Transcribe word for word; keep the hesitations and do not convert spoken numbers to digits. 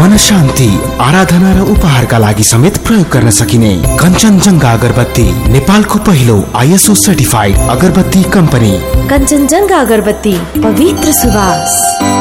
मन शान्ति, आराधना र उपहारका लागि समेत प्रयोग गर्न सकिने कञ्चनजङ्घा अगरबत्ती नेपालको पहिलो आइएसओ सर्टिफाइड अगरबत्ती कम्पनी। कञ्चनजङ्घा अगरबत्ती, पवित्र सुवास।